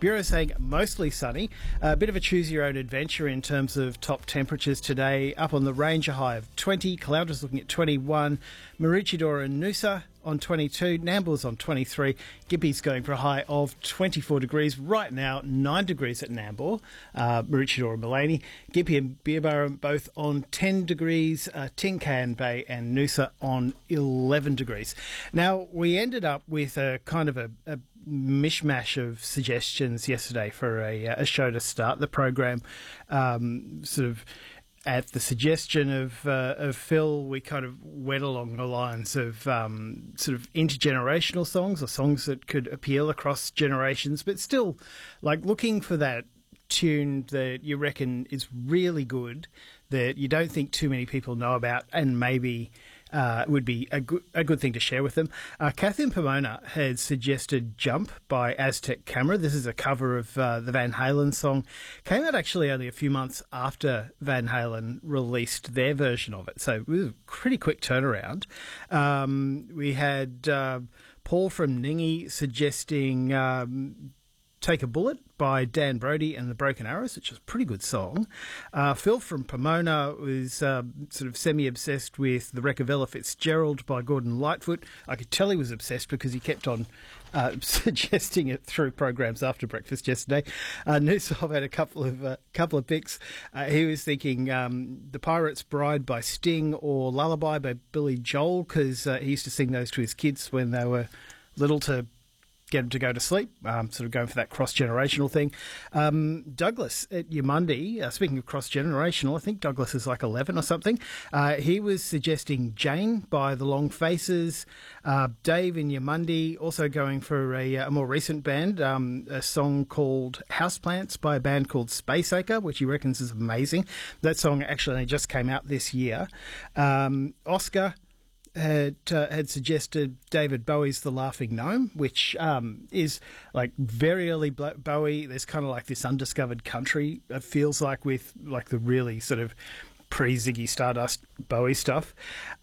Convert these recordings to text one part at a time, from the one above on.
Bureau saying mostly sunny. A bit of a choose-your-own-adventure in terms of top temperatures today. Up on the range, a high of 20. Caloundra's looking at 21. Maroochydore and Noosa on 22. Nambill's on 23. Gympie's going for a high of 24 degrees. Right now, 9 degrees at Nambour. Maroochydore and Maleny. Gympie and Beerborough both on 10 degrees. Tincan Bay and Noosa on 11 degrees. Now, we ended up with a kind of a mishmash of suggestions yesterday for a show to start the program. Sort of at the suggestion of Phil, we kind of went along the lines of sort of intergenerational songs or songs that could appeal across generations, but still like looking for that tune that you reckon is really good, that you don't think too many people know about, and maybe would be a good thing to share with them. Kathy in Pomona had suggested Jump by Aztec Camera. This is a cover of the Van Halen song. Came out actually only a few months after Van Halen released their version of it, so it was a pretty quick turnaround. We had Paul from Ningi suggesting Take a Bullet by Dan Brody and the Broken Arrows, which is a pretty good song. Phil from Pomona was sort of semi-obsessed with the wreck of Ella Fitzgerald by Gordon Lightfoot. I could tell he was obsessed because he kept on suggesting it through programs after breakfast yesterday. Nusov had a couple of picks. He was thinking The Pirate's Bride by Sting or Lullaby by Billy Joel, because he used to sing those to his kids when they were little to get them to go to sleep, sort of going for that cross-generational thing. Douglas at Yamundi, speaking of cross-generational, I think Douglas is like 11 or something. He was suggesting Jane by The Long Faces. Dave in Yamundi also going for a more recent band, a song called Houseplants by a band called Space Acre, which he reckons is amazing. That song actually only just came out this year. Oscar had suggested David Bowie's The Laughing Gnome, which is like very early Bowie. There's kind of like this undiscovered country, it feels like, with like the really sort of pre-Ziggy Stardust Bowie stuff.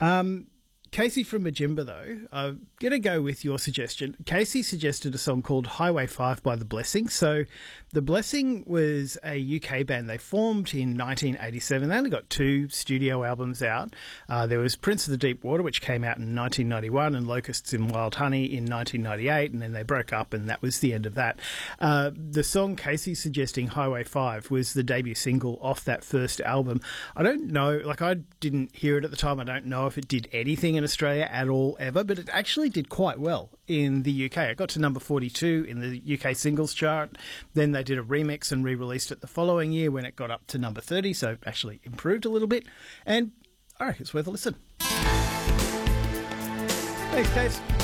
Casey from Majimba, though, I'm going to go with your suggestion. Casey suggested a song called Highway 5 by The Blessing. So The Blessing was a UK band. They formed in 1987. They only got 2 studio albums out. There was Prince of the Deep Water, which came out in 1991, and Locusts in Wild Honey in 1998, and then they broke up, and that was the end of that. The song Casey's suggesting, Highway 5, was the debut single off that first album. I don't know, like I didn't hear it at the time. I don't know if it did anything in Australia at all ever, but it actually did quite well in the UK. It got to number 42 in the UK singles chart. Then they did a remix and re-released it the following year when it got up to number 30, so actually improved a little bit. And I reckon it's worth a listen. Thanks, Case.